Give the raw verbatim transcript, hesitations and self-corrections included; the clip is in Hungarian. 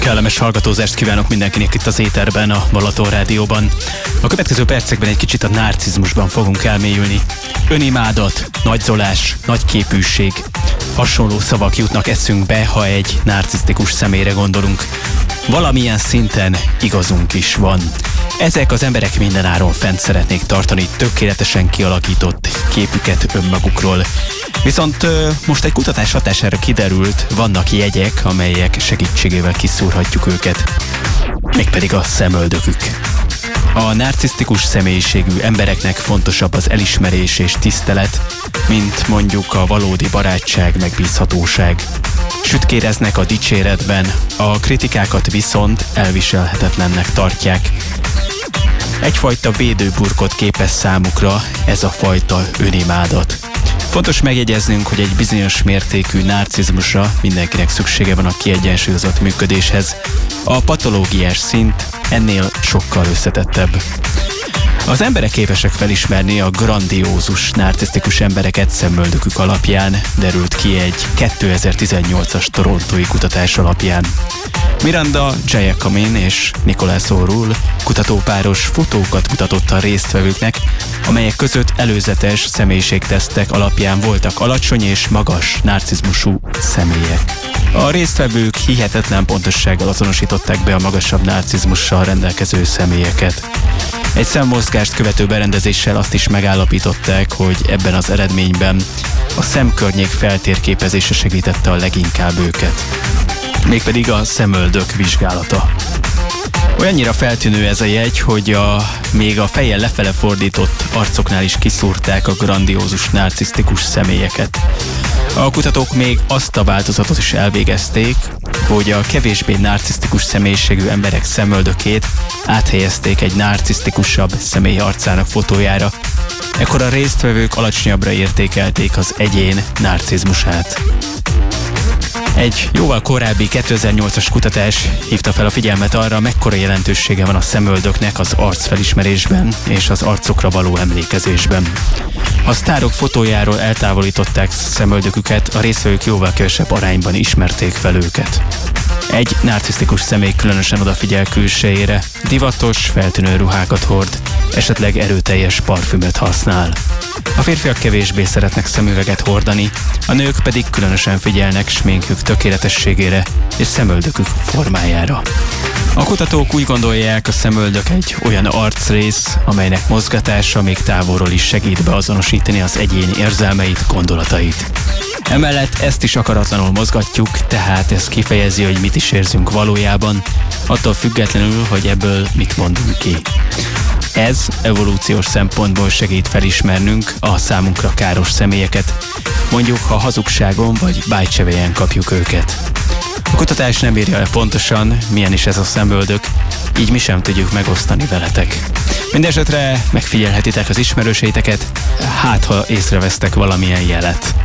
Kellemes hallgatózást kívánok mindenkinek itt az éterben, a Balaton Rádióban. A következő percekben egy kicsit a narcizmusban fogunk elmélyülni. Önimádat, nagyzolás, nagyképűség. Hasonló szavak jutnak eszünkbe, ha egy narcisztikus személyre gondolunk. Valamilyen szinten igazunk is van. Ezek az emberek mindenáron fent szeretnék tartani tökéletesen kialakított képüket önmagukról. Viszont most egy kutatás hatására kiderült, vannak jegyek, amelyek segítségével kiszúrhatjuk őket. Mégpedig a szemöldökük. A narcisztikus személyiségű embereknek fontosabb az elismerés és tisztelet, mint mondjuk a valódi barátság, megbízhatóság. Sütkéreznek a dicséretben, a kritikákat viszont elviselhetetlennek tartják. Egyfajta védőburkot képez számukra ez a fajta önimádat. Fontos megjegyeznünk, hogy egy bizonyos mértékű narcizmusra mindenkinek szüksége van a kiegyensúlyozott működéshez. A patológiás szint ennél sokkal összetettebb. Az emberek képesek felismerni a grandiózus, narcisztikus embereket szemöldökük alapján, derült ki egy kétezer-tizennyolcas torontói kutatás alapján. Miranda Giacomin és Nicolas O'Rourke kutatópáros fotókat mutatott a résztvevőknek, amelyek között előzetes személyiségtesztek alapján voltak alacsony és magas narcizmusú személyek. A résztvevők hihetetlen pontossággal azonosították be a magasabb narcizmussal rendelkező személyeket. Egy szemmozgást követő berendezéssel azt is megállapították, hogy ebben az eredményben a szemkörnyék feltérképezése segítette a leginkább őket. Mégpedig a szemöldök vizsgálata. Olyannyira feltűnő ez a jegy, hogy a, még a fejjel lefele fordított arcoknál is kiszúrták a grandiózus narcisztikus személyeket. A kutatók még azt a változatot is elvégezték, hogy a kevésbé narcisztikus személyiségű emberek szemöldökét áthelyezték egy narcisztikusabb személy arcának fotójára. Ekkor a résztvevők alacsonyabbra értékelték az egyén narcizmusát. Egy jóval korábbi kétezer-nyolcas kutatás hívta fel a figyelmet arra, mekkora jelentősége van a szemöldöknek az arcfelismerésben és az arcokra való emlékezésben. Ha a sztárok fotójáról eltávolították szemöldöküket, a résztvevők jóval kevesebb arányban ismerték fel őket. Egy narcisztikus személy különösen odafigyel külsejére, divatos, feltűnő ruhákat hord, esetleg erőteljes parfümöt használ. A férfiak kevésbé szeretnek szemüveget hordani, a nők pedig különösen figyelnek sminkjük tökéletességére és szemöldökük formájára. A kutatók úgy gondolják, a szemöldök egy olyan arcrész, amelynek mozgatása még távolról is segít beazonosítani az egyén érzelmeit, gondolatait. Emellett ezt is akaratlanul mozgatjuk, tehát ez kifejezi, hogy mit is érzünk valójában, attól függetlenül, hogy ebből mit mondunk ki. Ez evolúciós szempontból segít felismernünk a számunkra káros személyeket, mondjuk ha hazugságon vagy bájtsevelyen kapjuk őket. A kutatás nem írja el pontosan, milyen is ez a szemöldök, így mi sem tudjuk megosztani veletek. Mindenesetre megfigyelhetitek az ismerőseiteket, hát ha észrevesztek valamilyen jelet.